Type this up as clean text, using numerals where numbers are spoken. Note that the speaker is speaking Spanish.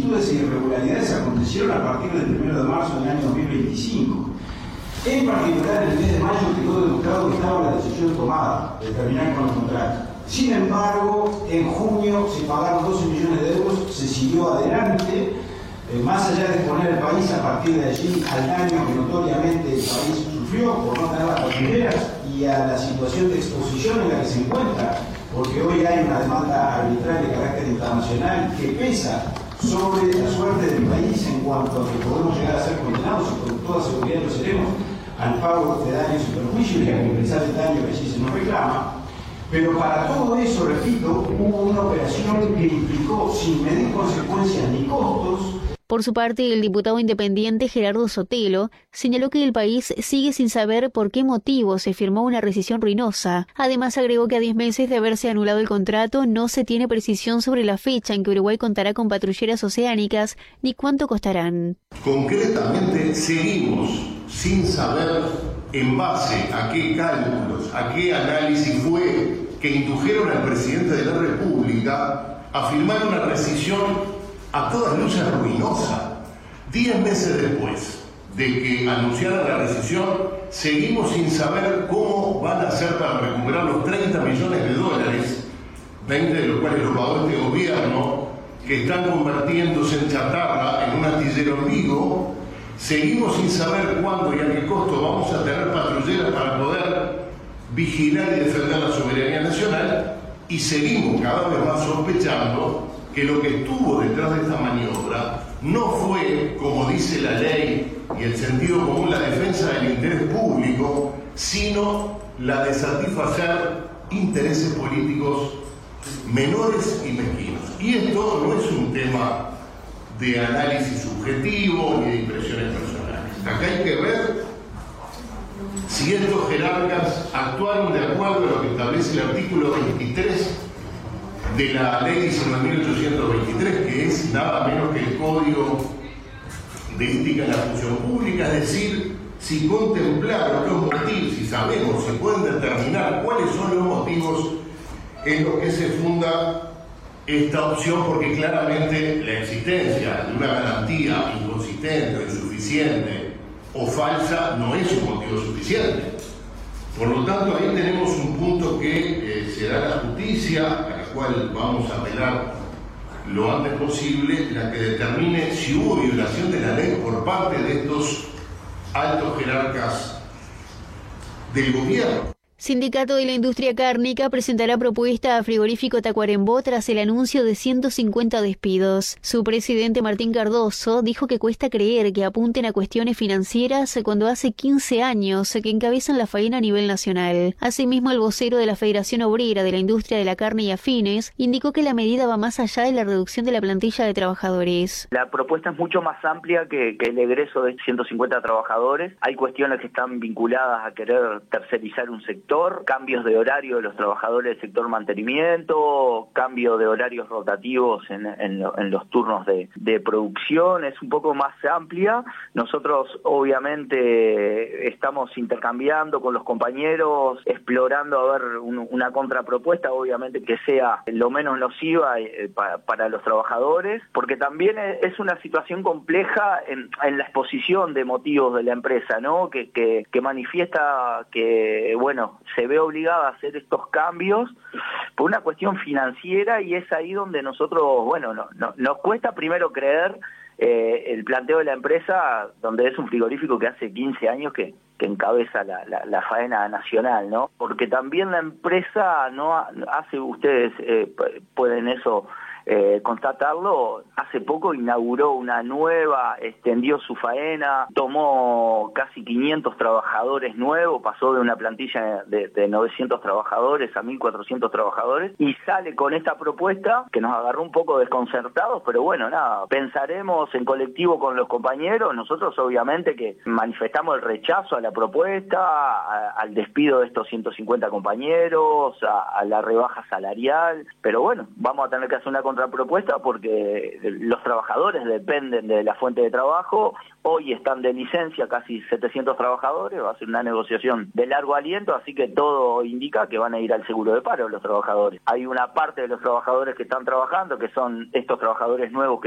vicisitudes e irregularidades acontecieron a partir del 1 de marzo del año 2025. En particular, en el mes de mayo quedó demostrado que estaba la decisión tomada de terminar con el contrato. Sin embargo, en junio se pagaron 12 millones de euros, se siguió adelante, más allá de exponer el país a partir de allí al daño que notoriamente el país sufrió por no tener las patrulleras y a la situación de exposición en la que se encuentra, porque hoy hay una demanda arbitral de carácter internacional que pesa sobre la suerte del país en cuanto a que podemos llegar a ser condenados, y con toda seguridad lo seremos, al pago de daños y perjuicios y a compensar el daño que allí se nos reclama. Pero para todo eso, repito, hubo una operación que implicó, sin medir consecuencias ni costos. Por su parte, el diputado independiente Gerardo Sotelo señaló que el país sigue sin saber por qué motivo se firmó una rescisión ruinosa. Además, agregó que a 10 meses de haberse anulado el contrato no se tiene precisión sobre la fecha en que Uruguay contará con patrulleras oceánicas ni cuánto costarán. Concretamente, seguimos sin saber en base a qué cálculos, a qué análisis fue que indujeron al presidente de la República a firmar una rescisión a todas luces ruinosa. 10 meses después de que anunciaran la rescisión, seguimos sin saber cómo van a hacer para recuperar los 30 millones de dólares, 20 de los cuales los pagó este gobierno, que están convirtiéndose en chatarra en un astillero en Vigo. Seguimos sin saber cuándo y a qué costo vamos a tener patrulleras para poder vigilar y defender la soberanía nacional, y seguimos cada vez más sospechando que lo que estuvo detrás de esta maniobra no fue, como dice la ley y el sentido común, la defensa del interés público, sino la de satisfacer intereses políticos menores y mezquinos. Y esto no es un tema de análisis subjetivo ni de impresiones personales. Acá hay que ver si estos jerarcas actuaron de acuerdo a lo que establece el artículo 23 de la ley 19.823, que es nada menos que el Código de Ética en la Función Pública, es decir, si contemplaron los motivos, si sabemos, si pueden determinar cuáles son los motivos en los que se funda esta opción, porque claramente la existencia de una garantía inconsistente o insuficiente o falsa no es un motivo suficiente. Por lo tanto, ahí tenemos un punto que será la justicia, a la cual vamos a apelar lo antes posible, la que determine si hubo violación de la ley por parte de estos altos jerarcas del gobierno. Sindicato de la Industria Cárnica presentará propuesta a Frigorífico Tacuarembó tras el anuncio de 150 despidos. Su presidente Martín Cardoso dijo que cuesta creer que apunten a cuestiones financieras cuando hace 15 años que encabezan la faena a nivel nacional. Asimismo, el vocero de la Federación Obrera de la Industria de la Carne y Afines indicó que la medida va más allá de la reducción de la plantilla de trabajadores. La propuesta es mucho más amplia que el egreso de 150 trabajadores. Hay cuestiones que están vinculadas a querer tercerizar un sector, cambios de horario de los trabajadores del sector mantenimiento, cambio de horarios rotativos en los turnos de producción. Es un poco más amplia. Nosotros obviamente estamos intercambiando con los compañeros, explorando a ver una contrapropuesta, obviamente que sea lo menos nociva para los trabajadores, porque también es una situación compleja en la exposición de motivos de la empresa, ¿no? Que manifiesta que, bueno, se ve obligada a hacer estos cambios por una cuestión financiera, y es ahí donde nosotros, bueno, nos cuesta primero creer el planteo de la empresa, donde es un frigorífico que hace 15 años que encabeza la faena nacional, ¿no? Porque también la empresa no hace, ustedes pueden eso constatarlo, hace poco inauguró una nueva, extendió su faena, tomó casi 500 trabajadores nuevos, pasó de una plantilla de 900 trabajadores a 1.400 trabajadores, y sale con esta propuesta que nos agarró un poco desconcertados, pero bueno, nada, pensaremos en colectivo con los compañeros. Nosotros obviamente que manifestamos el rechazo a la propuesta, al despido de estos 150 compañeros, a la rebaja salarial, pero bueno, vamos a tener que hacer una contrapropuesta porque los trabajadores dependen de la fuente de trabajo. Hoy están de licencia casi 700 trabajadores, va a ser una negociación de largo aliento, así que todo indica que van a ir al seguro de paro los trabajadores. Hay una parte de los trabajadores que están trabajando, que son estos trabajadores nuevos que